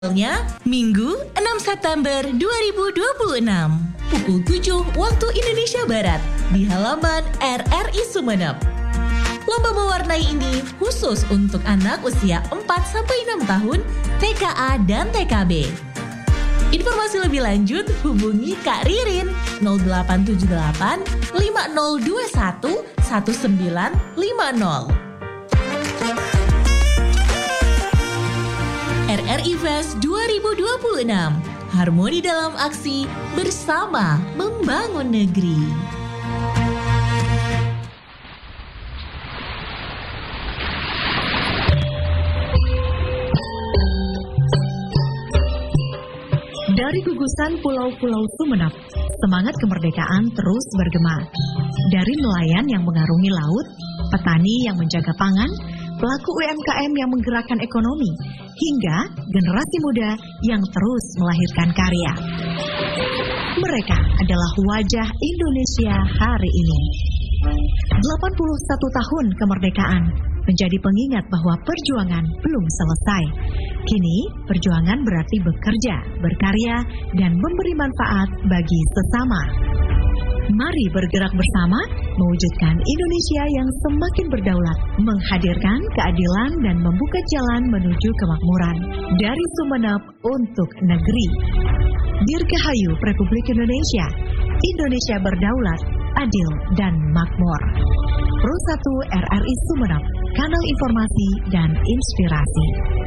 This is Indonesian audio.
Tanggalnya Minggu 6 September 2026 pukul 7 waktu Indonesia Barat di halaman RRI Sumeneb. Lomba mewarnai ini khusus untuk anak usia 4-6 tahun TKA dan TKB. Informasi lebih lanjut hubungi Kak Ririn 0878 5021 1950. RRI Fest 2026, harmoni dalam aksi bersama membangun negeri. Dari gugusan pulau-pulau Sumeneb, semangat kemerdekaan terus bergema. Dari nelayan yang mengarungi laut, petani yang menjaga pangan, pelaku UMKM yang menggerakkan ekonomi, hingga generasi muda yang terus melahirkan karya. Mereka adalah wajah Indonesia hari ini. 81 tahun kemerdekaan menjadi pengingat bahwa perjuangan belum selesai. Kini, perjuangan berarti bekerja, berkarya, dan memberi manfaat bagi sesama. Mari bergerak bersama, mewujudkan Indonesia yang semakin berdaulat, menghadirkan keadilan dan membuka jalan menuju kemakmuran. Dari Sumeneb untuk negeri. Dirgahayu Republik Indonesia, Indonesia berdaulat, adil, dan makmur. Pro 1 RRI Sumeneb, kanal informasi dan inspirasi.